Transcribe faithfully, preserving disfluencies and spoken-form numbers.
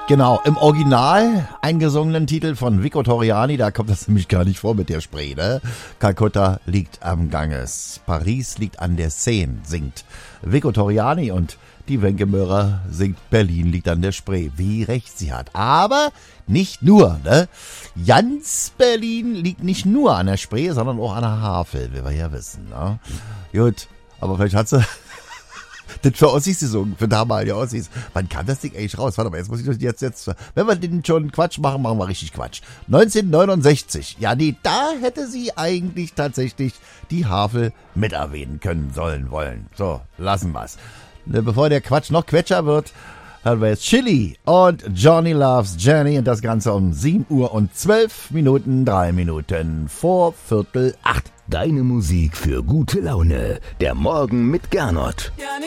Genau, im Original eingesungenen Titel von Vico Torriani, da kommt das nämlich gar nicht vor mit der Spree, ne? Kalkutta liegt am Ganges, Paris liegt an der Seine, singt Vico Torriani, und die Wenke Möhrer singt Berlin liegt an der Spree. Wie recht sie hat. Aber nicht nur, ne? Ganz Berlin liegt nicht nur an der Spree, sondern auch an der Havel, wie wir ja wissen, ne? Gut, aber vielleicht hat sie das für Ossis gesungen, für damalige Ossis. Wann kam das Ding eigentlich raus? Warte mal, jetzt muss ich das jetzt, jetzt, wenn wir den schon Quatsch machen, machen wir richtig Quatsch. neunzehnhundertneunundsechzig. Ja, nee, da hätte sie eigentlich tatsächlich die Havel mit erwähnen können, sollen, wollen. So, lassen wir's. Bevor der Quatsch noch Quetscher wird, hören wir jetzt Chili und Johnny Loves Jenny, und das Ganze um sieben Uhr und zwölf Minuten, drei Minuten vor Viertel acht. Deine Musik für gute Laune. Der Morgen mit Gernot.